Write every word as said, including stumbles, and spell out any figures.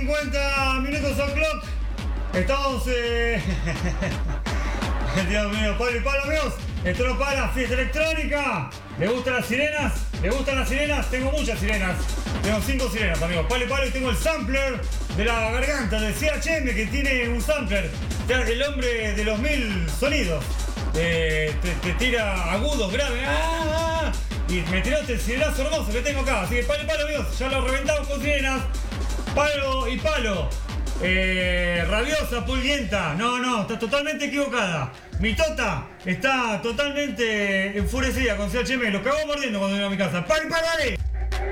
cincuenta minutos on clock. Estamos... Eh... Dios mío, palo y palo, amigos. Esto no para, fiesta electrónica. ¿Le gustan las sirenas? ¿Le gustan las sirenas? Tengo muchas sirenas. Tengo cinco sirenas, amigos. Palo y palo, y tengo el sampler de la garganta de C H M, que tiene un sampler. El hombre de los mil sonidos. Eh, te, te tira agudos, graves. ¡Ah! Y me tiró este sirenazo hermoso que tengo acá. Así que palo y palo, amigos. Ya lo reventamos con sirenas. Palo y palo. Eh, rabiosa, pulguienta. No, no, está totalmente equivocada. Mi tota está totalmente enfurecida con C H M. Lo cagó mordiendo cuando vino a mi casa. ¡Palo y palo, dale!